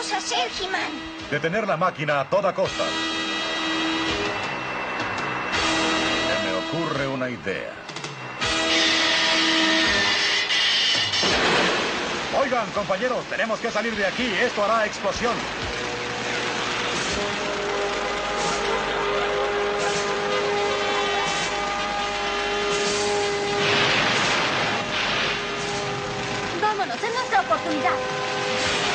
vamos a hacer, He-Man? Detener la máquina a toda costa. Se me ocurre una idea. Oigan, compañeros, tenemos que salir de aquí. Esto hará explosión. Vámonos, es nuestra oportunidad.